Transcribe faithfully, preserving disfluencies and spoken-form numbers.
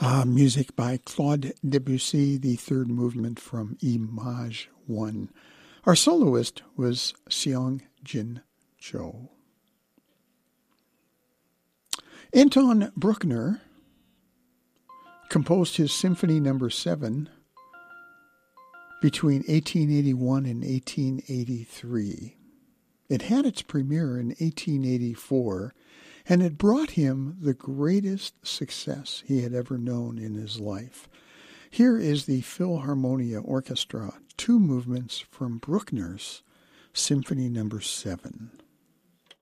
Uh, music by Claude Debussy, the third movement from Image one. Our soloist was Seong Jin Cho. Anton Bruckner composed his Symphony Number seven between eighteen eighty-one and eighteen eighty-three. It had its premiere in eighteen eighty-four, and it brought him the greatest success he had ever known in his life. Here is the Philharmonia Orchestra, two movements from Bruckner's Symphony Number seven.